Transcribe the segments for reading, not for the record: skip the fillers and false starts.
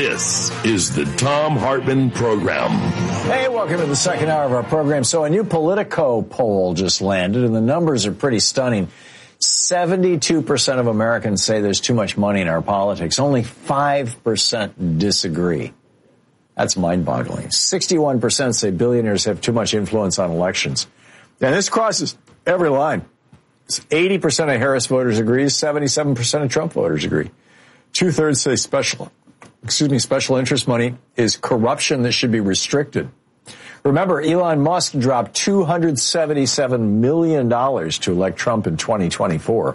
This is the Thom Hartmann Program. Hey, welcome to the second hour of our program. So a new Politico poll just landed, and the numbers are pretty stunning. 72% of Americans say there's too much money in our politics. Only 5% disagree. That's mind-boggling. 61% say billionaires have too much influence on elections. And this crosses every line. 80% of Harris voters agree. 77% of Trump voters agree. Two-thirds say special interest money is corruption that should be restricted. Remember, Elon Musk dropped $277 million to elect Trump in 2024.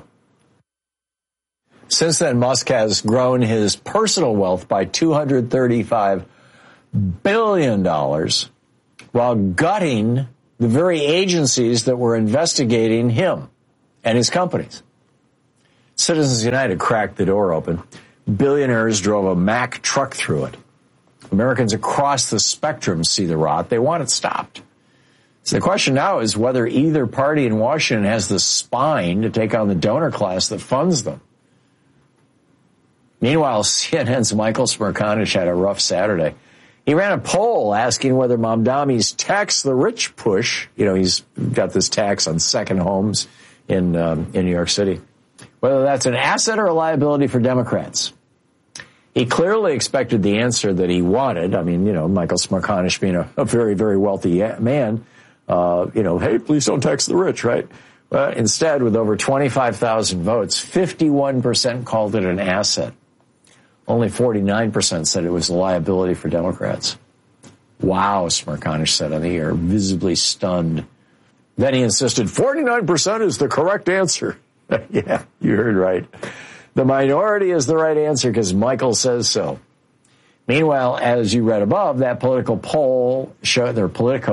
Since then, Musk has grown his personal wealth by $235 billion while gutting the very agencies that were investigating him and his companies. Citizens United cracked the door open. Billionaires drove a Mack truck through it. Americans across the spectrum see the rot. They want it stopped. So the question now is whether either party in Washington has the spine to take on the donor class that funds them. Meanwhile, CNN's Michael Smerconish had a rough Saturday. He ran a poll asking whether Mamdani's tax the rich push, he's got this tax on second homes in New York City, whether that's an asset or a liability for Democrats. He clearly expected the answer that he wanted. I mean, Michael Smerconish being a very, very wealthy man, hey, please don't tax the rich, right? But instead, with over 25,000 votes, 51% called it an asset. Only 49% said it was a liability for Democrats. Wow, Smerconish said on the air, visibly stunned. Then he insisted 49% is the correct answer. Yeah, you heard right. The minority is the right answer because Michael says so. Meanwhile, as you read above, that Politico poll shows that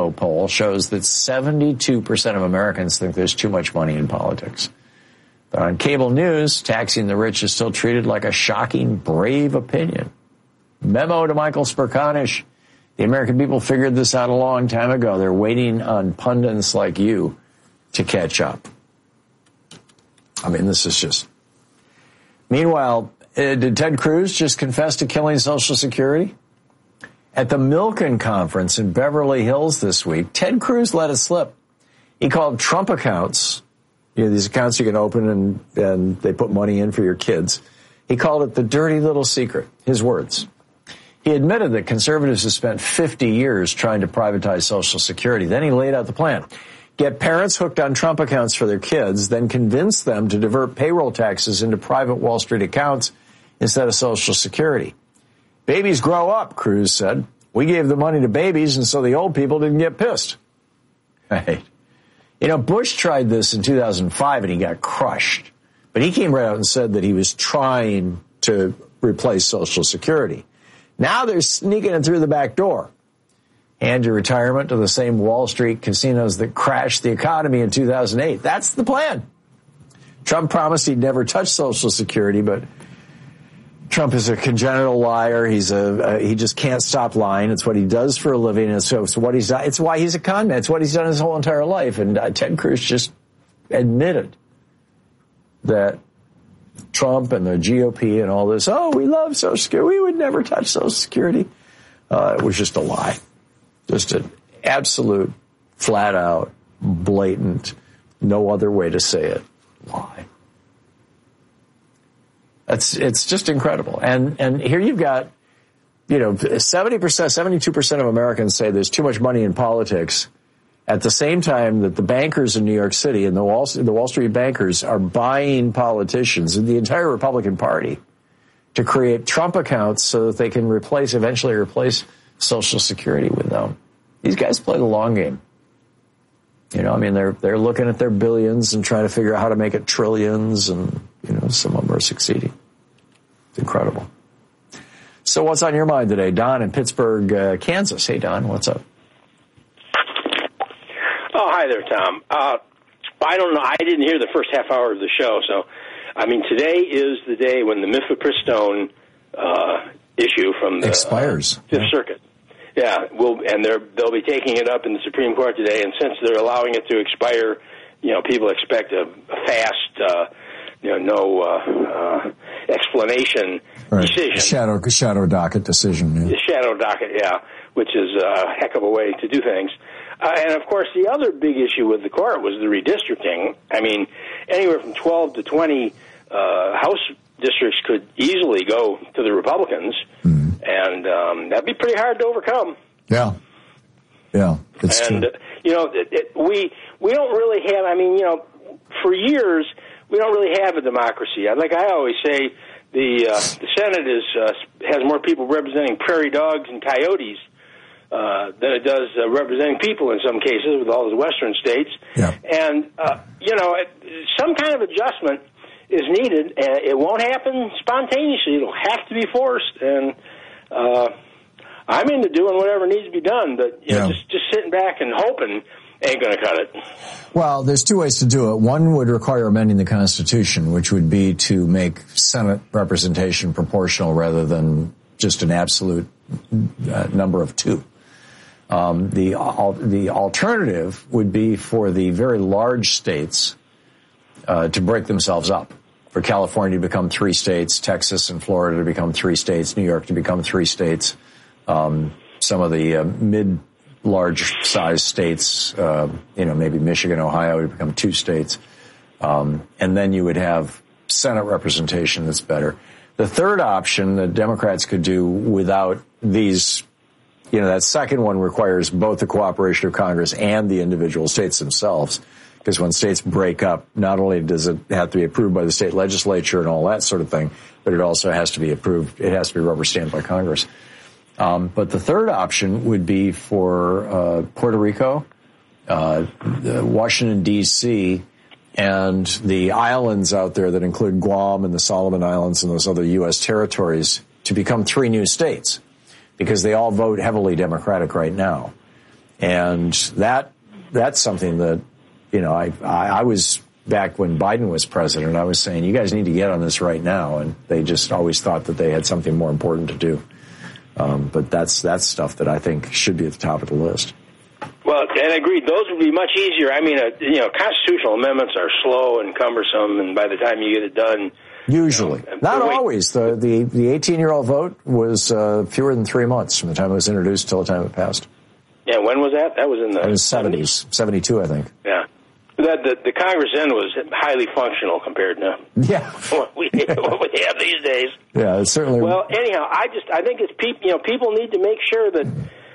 72% of Americans think there's too much money in politics. But on cable news, taxing the rich is still treated like a shocking, brave opinion. Memo to Michael Smerconish. The American people figured this out a long time ago. They're waiting on pundits like you to catch up. I mean, this is just... Meanwhile, did Ted Cruz just confess to killing Social Security? At the Milken conference in Beverly Hills this week, Ted Cruz let it slip. He called Trump accounts, these accounts you can open and they put money in for your kids. He called it the dirty little secret, his words. He admitted that conservatives have spent 50 years trying to privatize Social Security. Then he laid out the plan. Get parents hooked on Trump accounts for their kids, then convince them to divert payroll taxes into private Wall Street accounts instead of Social Security. Babies grow up, Cruz said. We gave the money to babies, and so the old people didn't get pissed. Right. Bush tried this in 2005, and he got crushed. But he came right out and said that he was trying to replace Social Security. Now they're sneaking it through the back door. And your retirement to the same Wall Street casinos that crashed the economy in 2008. That's the plan. Trump promised he'd never touch Social Security, but Trump is a congenital liar. He just can't stop lying. It's what he does for a living. And so it's why he's a con man. It's what he's done his whole entire life. And Ted Cruz just admitted that Trump and the GOP and all this, we love Social Security. We would never touch Social Security. It was just a lie. Just an absolute, flat-out, blatant, no other way to say it, lie. It's just incredible. And here you've got, 72% of Americans say there's too much money in politics at the same time that the bankers in New York City and the Wall Street bankers are buying politicians and the entire Republican Party to create Trump accounts so that they can eventually replace Social Security with them. These guys play the long game. They're looking at their billions and trying to figure out how to make it trillions, and, some of them are succeeding. It's incredible. So what's on your mind today? Don in Pittsburgh, Kansas. Hey, Don, what's up? Oh, hi there, Tom. I don't know. I didn't hear the first half hour of the show, so, today is the day when the mifepristone issue from the expires. Fifth Circuit. Yeah, they'll be taking it up in the Supreme Court today, and since they're allowing it to expire, people expect a fast, no explanation decision. Shadow docket decision. Yeah. The shadow docket, yeah, which is a heck of a way to do things. And, of course, the other big issue with the court was the redistricting. I mean, anywhere from 12 to 20 House districts could easily go to the Republicans, and that'd be pretty hard to overcome. Yeah. It's true. We don't really have, I mean, for years, we don't really have a democracy. Like I always say, the Senate has more people representing prairie dogs and coyotes than it does representing people in some cases with all the western states. Yeah. And, some kind of adjustment is needed. It won't happen spontaneously. It'll have to be forced. And I'm into doing whatever needs to be done, but just sitting back and hoping ain't going to cut it. Well, there's two ways to do it. One would require amending the Constitution, which would be to make Senate representation proportional rather than just an absolute number of 2. The alternative would be for the very large states to break themselves up. For California to become 3 states, Texas and Florida to become 3 states, New York to become 3 states, some of the mid-large size states, maybe Michigan, Ohio to become 2 states, and then you would have Senate representation that's better. The third option that Democrats could do without these, that second one requires both the cooperation of Congress and the individual states themselves. Because when states break up, not only does it have to be approved by the state legislature and all that sort of thing, but it also has to be approved. It has to be rubber stamped by Congress. But the third option would be for Puerto Rico, Washington, D.C., and the islands out there that include Guam and the Solomon Islands and those other U.S. territories to become 3 new states, because they all vote heavily Democratic right now. And that's something that, I was back when Biden was president, I was saying, you guys need to get on this right now. And they just always thought that they had something more important to do. But that's stuff that I think should be at the top of the list. Well, and agreed, those would be much easier. I mean, constitutional amendments are slow and cumbersome, and by the time you get it done... Usually. Not always. The 18-year-old vote was fewer than 3 months from the time it was introduced till the time it passed. Yeah, when was that? That was in the... It was 70s, 72, I think. Yeah. The Congress then was highly functional compared to what we have these days. Yeah, it's certainly. Well, anyhow, I think it's people need to make sure that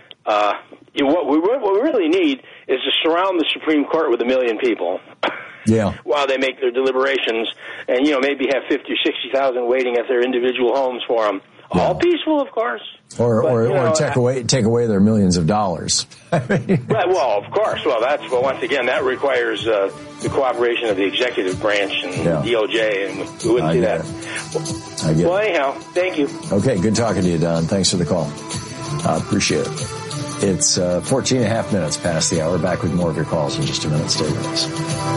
what we really need is to surround the Supreme Court with 1 million people. Yeah. While they make their deliberations, and maybe have 50 or 60,000 waiting at their individual homes for them. Yeah. All peaceful, of course. Or take away their millions of dollars. Right, well, of course. Well, once again, that requires the cooperation of the executive branch and DOJ, and we wouldn't do that. Well, anyhow, thank you. Okay, good talking to you, Don. Thanks for the call. Appreciate it. It's 14 and a half minutes past the hour. Back with more of your calls in just a minute. Stay with us.